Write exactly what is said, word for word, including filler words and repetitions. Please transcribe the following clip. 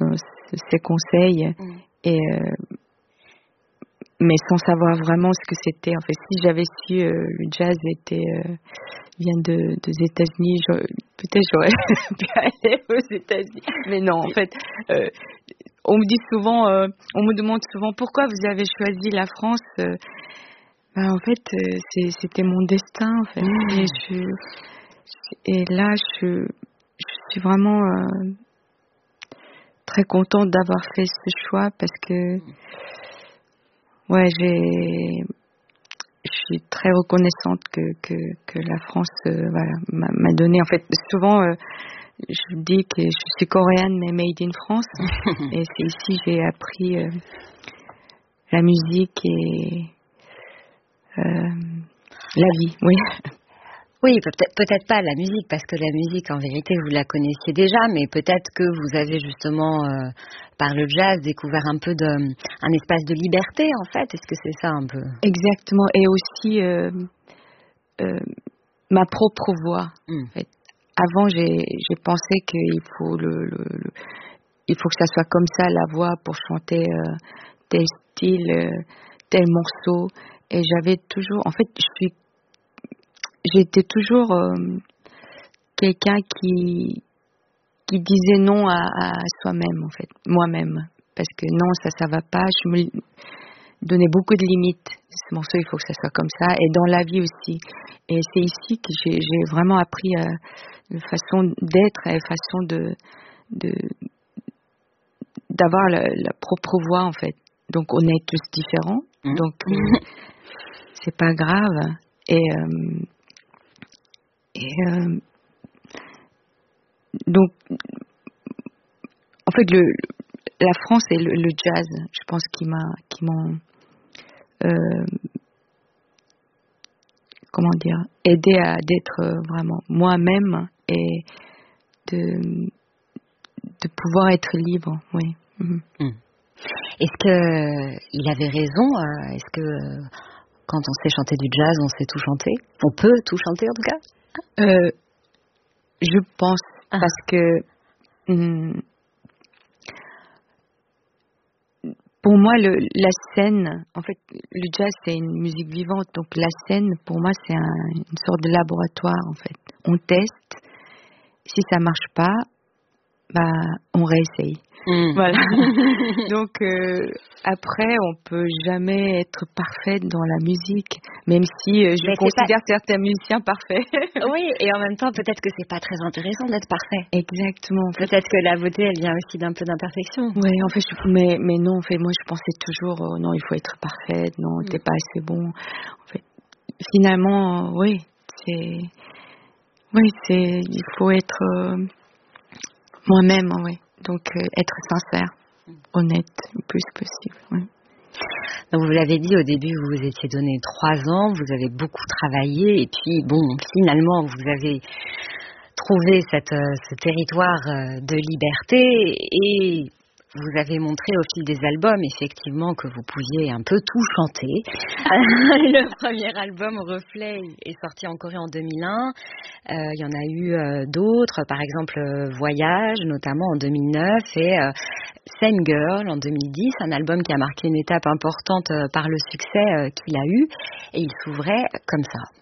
son, ses conseils. Mmh. Et, euh, mais sans savoir vraiment ce que c'était. En fait, si j'avais su euh, le jazz était euh, vient de des États-Unis, peut-être j'aurais pu aller aux États-Unis. Mais non, en fait, euh, on me dit souvent, euh, on me demande souvent pourquoi vous avez choisi la France. Euh, ben, en fait, euh, c'est, c'était mon destin. En fait. Mmh. Et, je, et là, je, je suis vraiment euh, très contente d'avoir fait ce choix parce que. Ouais, j'ai, je suis très reconnaissante que que, que la France, euh, voilà, m'a, m'a donné. En fait, souvent, euh, je dis que je suis coréenne mais made in France. Et c'est ici que j'ai appris euh, la musique et euh, la vie. Oui. Oui, peut-être, peut-être pas la musique, parce que la musique, en vérité, vous la connaissiez déjà, mais peut-être que vous avez justement, euh, par le jazz, découvert un peu de, un espace de liberté, en fait. Est-ce que c'est ça un peu? Exactement, et aussi euh, euh, ma propre voix. Mm. En fait. Avant, j'ai, j'ai pensé qu'il faut le, le, le, il faut que ça soit comme ça la voix pour chanter euh, tel style, euh, tel morceau. Et j'avais toujours, en fait, je suis J'étais toujours euh, quelqu'un qui qui disait non à, à soi-même en fait, moi-même, parce que non ça ça va pas. Je me donnais beaucoup de limites. Ce morceau il faut que ça soit comme ça, et dans la vie aussi. Et c'est ici que j'ai, j'ai vraiment appris euh, une façon d'être et une façon de de d'avoir la, la propre voix en fait. Donc on est tous différents, mmh. donc euh, c'est pas grave. Et euh, Et euh, donc, en fait, le, la France et le, le jazz, je pense, qui m'a, qui m'ont, euh, comment dire, aidé à d'être vraiment moi-même et de de pouvoir être libre, oui. Mmh. Mmh. Est-ce que il avait raison? Est-ce que quand on sait chanter du jazz, on sait tout chanter? On peut tout chanter en tout cas? Euh, je pense ah. parce que hum, pour moi le, la scène, en fait le jazz c'est une musique vivante, donc la scène pour moi c'est un, une sorte de laboratoire en fait. On teste, si ça marche pas, bah on réessaye. Mmh. Voilà. Donc euh, après on peut jamais être parfaite dans la musique, même si euh, je Mais considère pas... certains musiciens parfaits. Oui, et en même temps peut-être que c'est pas très intéressant d'être parfait. Exactement. En fait. Peut-être que la beauté elle vient aussi d'un peu d'imperfection. Oui, en fait, je, mais mais non, en fait, moi je pensais toujours euh, non, il faut être parfaite, non, mmh. t'es pas assez bon. En fait, finalement, euh, oui, c'est, oui, c'est, il faut être euh, moi-même, oui. Donc, euh, être sincère, honnête, le plus possible. Oui. Donc, vous l'avez dit au début, vous vous étiez donné trois ans, vous avez beaucoup travaillé, et puis, bon, finalement, vous avez trouvé cette, euh, ce territoire euh, de liberté, et vous avez montré au fil des albums, effectivement, que vous pouviez un peu tout chanter. Le premier album, Reflet, est sorti en Corée en deux mille un. Il euh, y en a eu euh, d'autres, par exemple euh, Voyage, notamment en deux mille neuf, et euh, Same Girl en deux mille dix, un album qui a marqué une étape importante euh, par le succès euh, qu'il a eu, et il s'ouvrait comme ça.